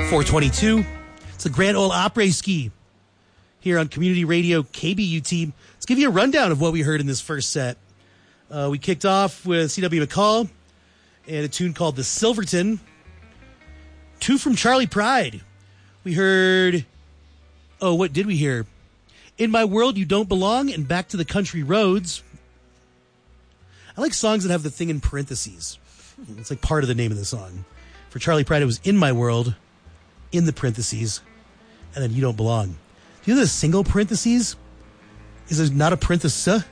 422. It's the Grand Ole Opry Ski here on Community Radio KBUT. Let's give you a rundown of what we heard in this first set. We kicked off with C.W. McCall and a tune called The Silverton. Two from Charlie Pride. We heard... Oh, what did we hear? In My World You Don't Belong and Back to the Country Roads. I like songs that have the thing in parentheses. It's like part of the name of the song. For Charlie Pride, it was In My World, in the parentheses, and then You Don't Belong. Do you know the single parentheses? Is there not a parenthesis?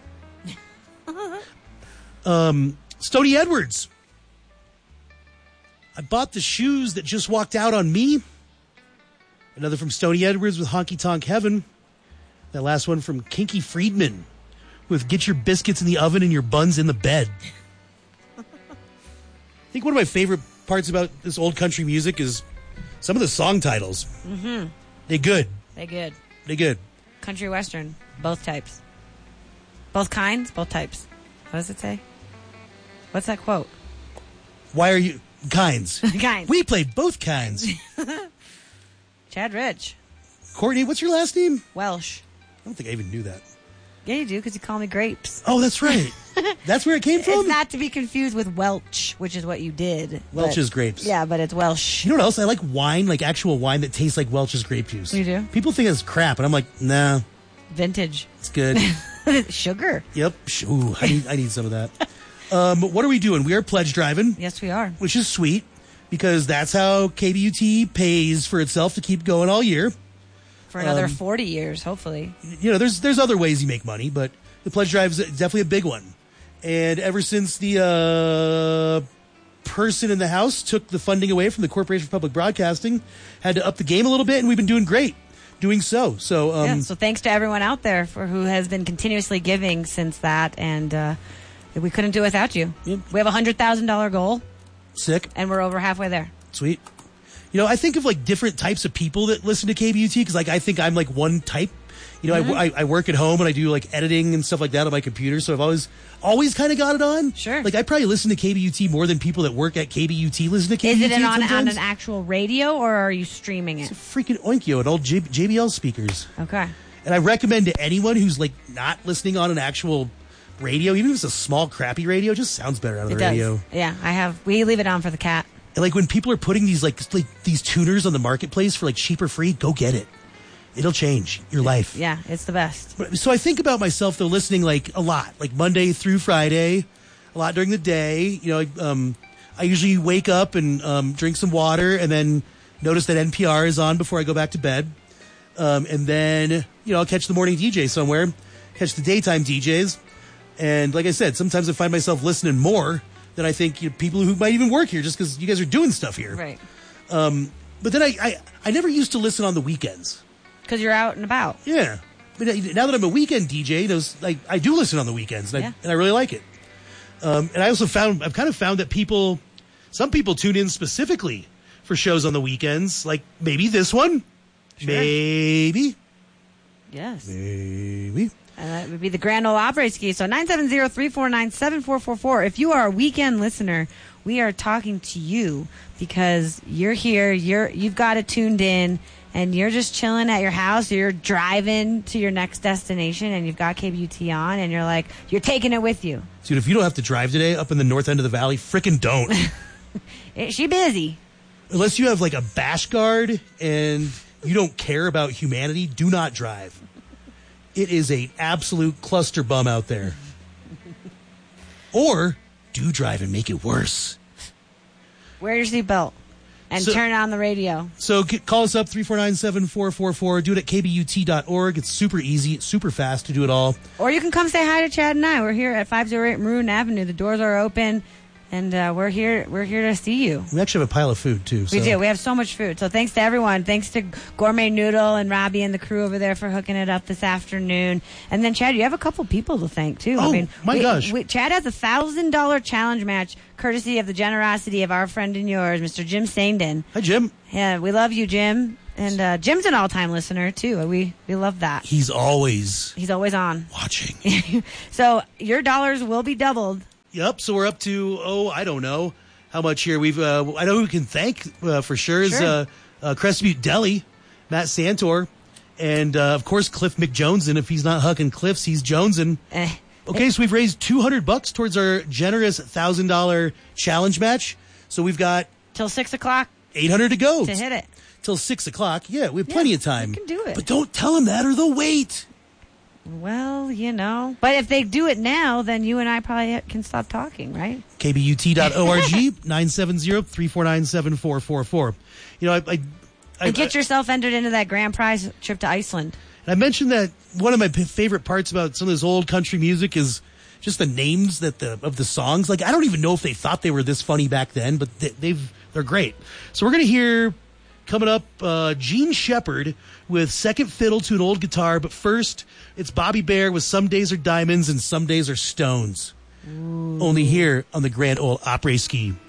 Stoney Edwards. I bought the shoes that just walked out on me. Another from Stoney Edwards with Honky Tonk Heaven. That last one from Kinky Friedman with Get Your Biscuits in the Oven and Your Buns in the Bed. I think one of my favorite parts about this old country music is some of the song titles. Mm-hmm. They good. They good. They good. Country western, both types. Both kinds, both types. What does it say? What's that quote? Why are you... Kinds. Kinds. We played both kinds. Chad Rich. Courtney, what's your last name? Welsh. I don't think I even knew that. Yeah, you do, because you call me Grapes. Oh, that's right. That's where it came from? It's not to be confused with Welch, which is what you did. Welch's grapes. Yeah, but it's Welsh. You know what else? I like wine, like actual wine that tastes like Welch's grape juice. You do? People think it's crap, and I'm like, nah. Vintage. It's good. Sugar. Yep. Ooh, I need some of that. What are we doing? We are pledge driving. Yes, we are. Which is sweet, because that's how KBUT pays for itself to keep going all year. For another 40 years, hopefully. You know, there's other ways you make money, but the pledge drive is definitely a big one. And ever since the person in the House took the funding away from the Corporation for Public Broadcasting, had to up the game a little bit, and we've been doing great doing so. So thanks to everyone out there who has been continuously giving since that, and we couldn't do it without you. Yep. We have a $100,000 goal. Sick. And we're over halfway there. Sweet. You know, I think of like different types of people that listen to KBUT, because like I think I'm like one type. You know, I work at home and I do like editing and stuff like that on my computer, so I've always kind of got it on. Sure. Like I probably listen to KBUT more than people that work at KBUT listen to KBUT. Is it on sometimes. an actual radio, or are you streaming it? It's a freaking Oinkyo and old JBL speakers. Okay. And I recommend to anyone who's like not listening on an actual radio, even if it's a small crappy radio, it just sounds better on the radio. Yeah, we leave it on for the cat. And like when people are putting these like these tuners on the marketplace for like cheap or free, go get it. It'll change your life. Yeah, it's the best. So I think about myself though, listening like a lot, like Monday through Friday, a lot during the day. You know, I usually wake up and drink some water, and then notice that NPR is on before I go back to bed. And then I'll catch the morning DJ somewhere, catch the daytime DJs, and like I said, sometimes I find myself listening more than I think people who might even work here, just because you guys are doing stuff here. Right. But then I never used to listen on the weekends. Because you're out and about. Yeah. But now that I'm a weekend DJ, I do listen on the weekends, and I really like it. And I also I've kind of found that some people tune in specifically for shows on the weekends, like maybe this one. Sure. Maybe. Yes. Maybe. And that would be the Grand Ole Opry Ski. So 970-349-7444. If you are a weekend listener, we are talking to you because you're here, you've got it tuned in, and you're just chilling at your house, or you're driving to your next destination, and you've got KBUT on, and you're taking it with you. Dude, if you don't have to drive today up in the north end of the valley, frickin' don't. She busy. Unless you have like a bash guard and you don't care about humanity, do not drive. It is an absolute cluster bum out there. Or do drive and make it worse. Wear your seatbelt. And turn on the radio. So call us up, 349-7444. Do it at kbut.org. It's super easy. It's super fast to do it all. Or you can come say hi to Chad and I. We're here at 508 Maroon Avenue. The doors are open, and we're here to see you. We actually have a pile of food, too. We do. We have so much food. So thanks to everyone. Thanks to Gourmet Noodle and Robbie and the crew over there for hooking it up this afternoon. And then, Chad, you have a couple people to thank, too. Oh, my gosh. Chad has a $1,000 challenge match, courtesy of the generosity of our friend and yours, Mr. Jim Saindon. Hi, Jim. Yeah, we love you, Jim. And Jim's an all-time listener, too. We love that. He's always on. Watching. So your dollars will be doubled. Yep, so we're up to, I don't know how much here. I know who we can thank for sure is Crested Butte Deli, Matt Santor, and of course Cliff McJoneson. If he's not hucking cliffs, he's Jonesin. Okay, so we've raised $200 towards our generous $1,000 challenge match. So we've got till 6 o'clock. 800 to go to hit it. Till 6 o'clock. Yeah, we have plenty of time. We can do it. But don't tell them that or they'll wait. Well, But if they do it now, then you and I probably can stop talking, right? KBUT.org, 970-349-7444. And get yourself entered into that grand prize trip to Iceland. And I mentioned that one of my favorite parts about some of this old country music is just the names of the songs. Like, I don't even know if they thought they were this funny back then, but they're great. So we're going to hear, coming up, Gene Shepard with Second Fiddle to an Old Guitar. But first, it's Bobby Bare with Some Days Are Diamonds and Some Days Are Stones. Ooh. Only here on the Grand Ole Opry Ski.